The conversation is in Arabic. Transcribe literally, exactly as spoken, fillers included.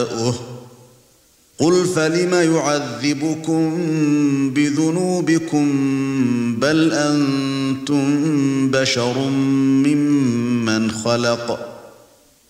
قُلْ فَلِمَ يُعَذِّبُكُم بِذُنُوبِكُم بَلْ أَنتُم بَشَرٌ مِّمَّنْ خَلَقَ